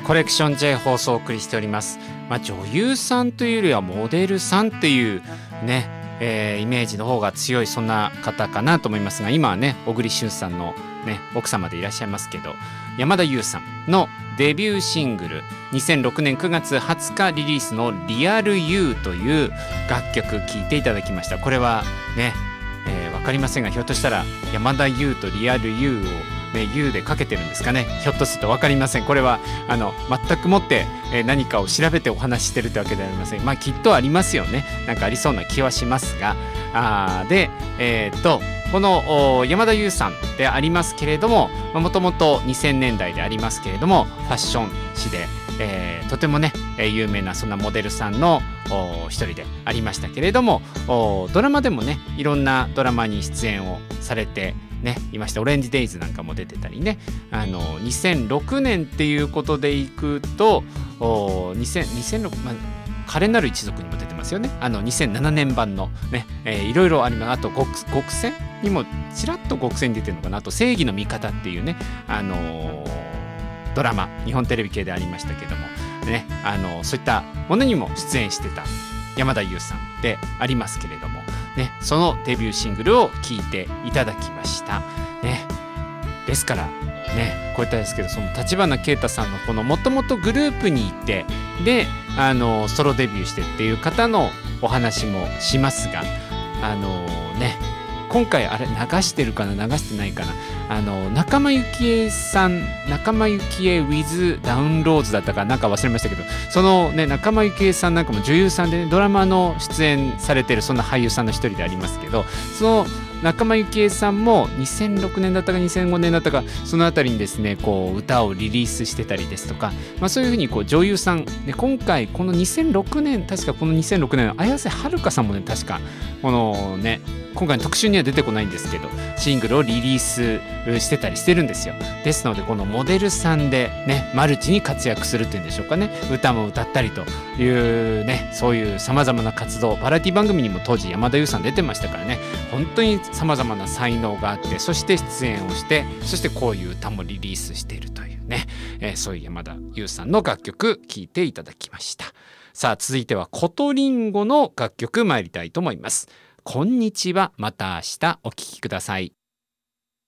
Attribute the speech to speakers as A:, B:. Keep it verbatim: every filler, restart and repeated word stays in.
A: コレクション J 放送をお送りしております。まあ、女優さんというよりはモデルさんっていうね、えー、イメージの方が強いそんな方かなと思いますが、今はね小栗旬さんの、ね、奥様でいらっしゃいますけど、山田優さんのデビューシングルにせんろくねんくがつはつかリリースのリアル You という楽曲聴いていただきました。これはね、えー、分かりませんが、ひょっとしたら山田優とリアル You をね、U でかけてるんですかね。ひょっとすると分かりません。これはあの全くもって、えー、何かを調べてお話ししてるってわけではありません。まあきっとありますよね。なんかありそうな気はしますが、あで、えー、っとこの山田優さんでありますけれども、もともとにせんねんだいでありますけれども、ファッション誌で、えー、とてもね有名なそんなモデルさんの一人でありましたけれども、ドラマでもねいろんなドラマに出演をされてね、いました。オレンジデイズなんかも出てたりね、あのにせんろくねんっていうことでいくとにせん、にせんろく、まあ、華麗なる一族にも出てますよね。あのにせんななねん版のね、えー、いろいろあります。あと極極戦にもちらっと極戦に出てるのかな。あと正義の味方っていうね、あのー、ドラマ日本テレビ系でありましたけどもね、あのー、そういったものにも出演してた山田優さんでありますけれどもね、そのデビューシングルを聴いていただきましたね。ですからね、こういったですけど、その立花啓太さんのこのもともとグループにいて、であのソロデビューしてっていう方のお話もしますが、あのね今回あれ流してるかな流してないかな、あの仲間由紀恵さん、仲間由紀恵 with ダウンローズだったかなんか忘れましたけど、そのね仲間由紀恵さんなんかも女優さんで、ね、ドラマの出演されてるそんな俳優さんの一人でありますけど、その仲間由紀恵さんもにせんろくねんだったかにせんごねんだったか、そのあたりにですねこう歌をリリースしてたりですとか、まあ、そういうふうにこう女優さんで、今回このにせんろくねん、確かこのにせんろくねんの綾瀬はるかさんもね、確かこのね今回の特集には出てこないんですけど、シングルをリリースしてたりしてるんですよ。ですのでこのモデルさんでねマルチに活躍するっていうんでしょうかね、歌も歌ったりというね、そういうさまざまな活動、バラエティ番組にも当時山田優さん出てましたからね、本当にさまざまな才能があって、そして出演をして、そしてこういう歌もリリースしているというね、えー、そういう山田優さんの楽曲聴いていただきました。さあ続いてはコトリンゴの楽曲参りたいと思います。こんにちは、また明日お聴きください。